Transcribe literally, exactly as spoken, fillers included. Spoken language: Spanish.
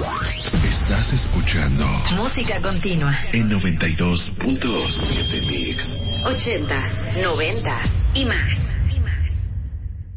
Estás escuchando Música Continua en noventa y dos punto siete Mix. Ochentas, noventas y más. Y más.